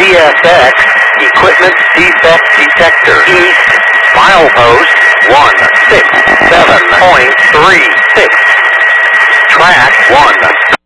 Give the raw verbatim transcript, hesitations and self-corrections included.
C S X, Equipment Defect Detector, East, Milepost one six seven point three six. Track one.